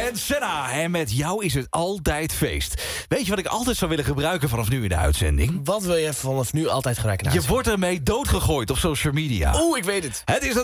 en Senna. En met jou is het altijd feest. Weet je wat ik altijd zou willen gebruiken vanaf nu in de uitzending? Wat wil je vanaf nu altijd gebruiken? Je wordt ermee doodgegooid op social media. Ik weet het. Het is